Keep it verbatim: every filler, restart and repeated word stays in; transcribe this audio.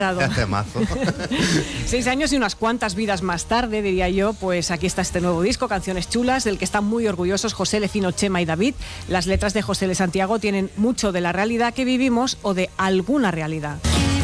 Temazo. Seis años y unas cuantas vidas más tarde, diría yo, pues aquí está este nuevo disco, Canciones Chulas, del que están muy orgullosos José Lecino, Chema y David. Las letras de José Le Santiago tienen mucho de la realidad que vivimos o de alguna realidad.